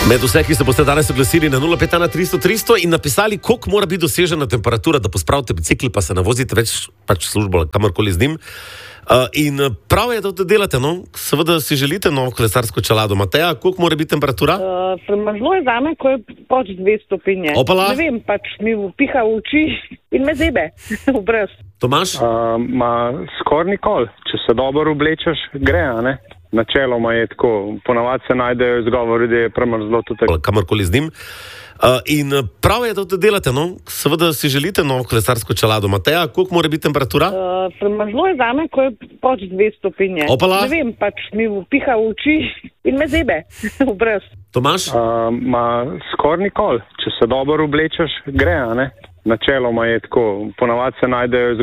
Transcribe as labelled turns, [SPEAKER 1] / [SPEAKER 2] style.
[SPEAKER 1] Med vse, ki se boste danes oglasili na 051 300 300 in napisali, koliko mora biti dosežena temperatura, da pospravite bicikl, pa se ne vozite več pač službo, kamorkoli z njim. In prav je, da to delate, no? Seveda si želite novo kolesarsko čelado. Mateja, koliko mora biti temperatura?
[SPEAKER 2] Premrzlo je zame, ko je pod 2 stopinje.
[SPEAKER 1] Opala?
[SPEAKER 2] Ne vem, pač mi piha v oči in me zebe v brez.
[SPEAKER 1] Tomaž?
[SPEAKER 3] Skoraj nikoli. Če se dobro oblečeš, gre, a ne? Načeloma je tako. Ponavadi se najdejo izgovori, da je premrzlo tudi tako.
[SPEAKER 1] Kamorkoli z njim. In prav je, da to delate, no? Seveda si želite novo kolesarsko čelado. Mateja, koliko mora biti temperatura?
[SPEAKER 2] Premrzlo je zame, ko je pod 2 stopinje.
[SPEAKER 1] Opala?
[SPEAKER 2] Ne vem, pač mi piha v oči in me zebe v brez.
[SPEAKER 1] Tomaž?
[SPEAKER 3] Skoraj nikoli. Če se dobro oblečeš, gre, a ne? Načeloma je tako. Ponavadi se najdejo